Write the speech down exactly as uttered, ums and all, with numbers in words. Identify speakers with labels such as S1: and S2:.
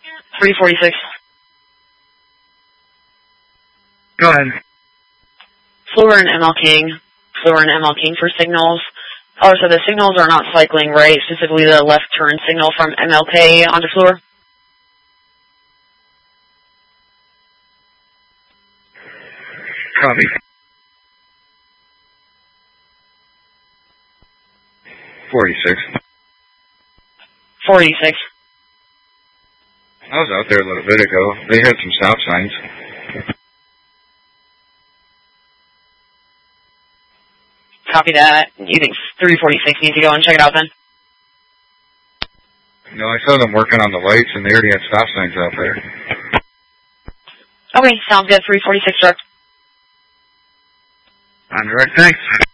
S1: three forty-six.
S2: Go ahead.
S1: Fluor and M L King. Fluor and M L King for signals. Oh, so the signals are not cycling, right? Specifically the left turn signal from M L K onto Fluor?
S2: Copy. forty-six.
S1: forty-six.
S2: I was out there a little bit ago. They had some stop signs.
S1: Copy that. You think three forty-six needs to go and check it out then?
S2: No, I saw them working on the lights, and they already had stop signs out there.
S1: Okay, sounds good. three forty-six, direct.
S2: On direct, thanks.